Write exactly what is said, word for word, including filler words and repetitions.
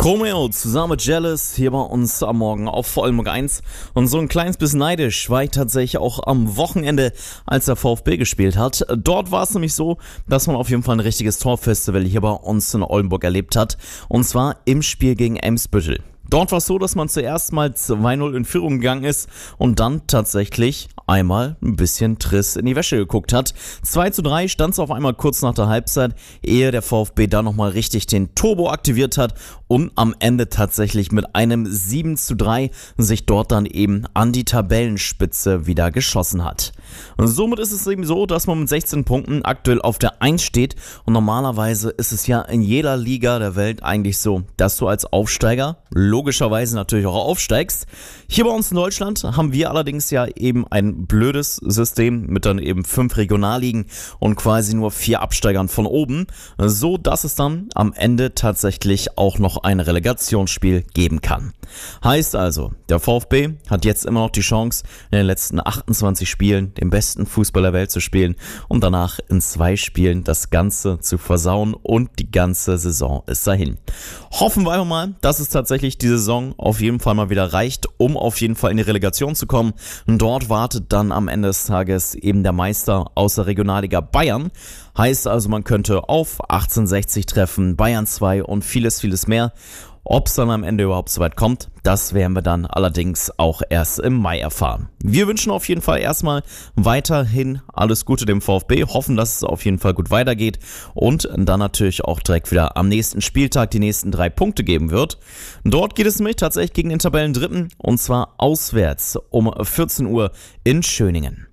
Chromeo zusammen mit Jealous hier bei uns am Morgen auf Vollmond eins. Und so ein kleines bisschen neidisch war ich tatsächlich auch am Wochenende, als der VfB gespielt hat. Dort war es nämlich so, dass man auf jeden Fall ein richtiges Torfestival hier bei uns in Oldenburg erlebt hat. Und zwar im Spiel gegen Eimsbüttel. Dort war es so, dass man zuerst mal zwei null in Führung gegangen ist und dann tatsächlich einmal ein bisschen Triss in die Wäsche geguckt hat. zwei zu drei stand es auf einmal kurz nach der Halbzeit, ehe der VfB dann nochmal richtig den Turbo aktiviert hat und am Ende tatsächlich mit einem sieben zu drei sich dort dann eben an die Tabellenspitze wieder geschossen hat. Und somit ist es eben so, dass man mit sechzehn Punkten aktuell auf der eins steht und normalerweise ist es ja in jeder Liga der Welt eigentlich so, dass du als Aufsteiger logischerweise natürlich auch aufsteigst. Hier bei uns in Deutschland haben wir allerdings ja eben ein blödes System mit dann eben fünf Regionalligen und quasi nur vier Absteigern von oben, so dass es dann am Ende tatsächlich auch noch ein Relegationsspiel geben kann. Heißt also, der VfB hat jetzt immer noch die Chance, in den letzten achtundzwanzig Spielen den besten Fußball der Welt zu spielen und danach in zwei Spielen das Ganze zu versauen und die ganze Saison ist dahin. Hoffen wir einfach mal, dass es tatsächlich die Saison auf jeden Fall mal wieder reicht, um auf jeden Fall in die Relegation zu kommen. Und dort wartet dann am Ende des Tages eben der Meister aus der Regionalliga Bayern. Heißt also, man könnte auf achtzehnhundertsechzig treffen, Bayern zwei und vieles, vieles mehr. Ob es dann am Ende überhaupt so weit kommt, das werden wir dann allerdings auch erst im Mai erfahren. Wir wünschen auf jeden Fall erstmal weiterhin alles Gute dem VfB, hoffen, dass es auf jeden Fall gut weitergeht und dann natürlich auch direkt wieder am nächsten Spieltag die nächsten drei Punkte geben wird. Dort geht es nämlich tatsächlich gegen den Tabellendritten und zwar auswärts um vierzehn Uhr in Schöningen.